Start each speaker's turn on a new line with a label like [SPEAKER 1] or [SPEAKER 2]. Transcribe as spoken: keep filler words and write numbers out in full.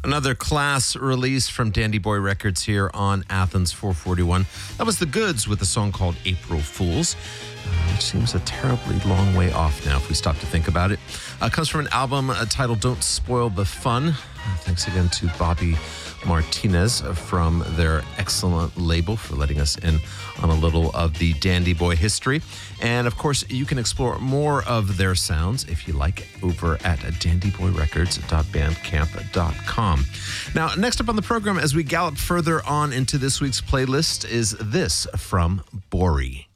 [SPEAKER 1] Another class release from Dandy Boy Records here on Athens four forty-one. That was The Goods with a song called April Fools, uh, which seems a terribly long way off now if we stop to think about it. Uh, comes from an album uh, titled Don't Spoil the Fun. Uh, thanks again to Bobby Martinez from their excellent label for letting us in on a little of the Dandy Boy history. And of course, you can explore more of their sounds if you like over at dandy boy records dot bandcamp dot com. Now, next up on the program, as we gallop further on into this week's playlist, is this from Bori.